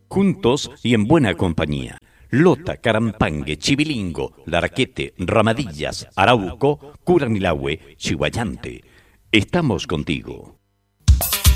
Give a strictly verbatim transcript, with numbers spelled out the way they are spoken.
juntos y en buena compañía. Lota, Carampangue, Chivilingo, Larquete, Ramadillas, Arauco, Curanilahue, Chihuayante. Estamos contigo.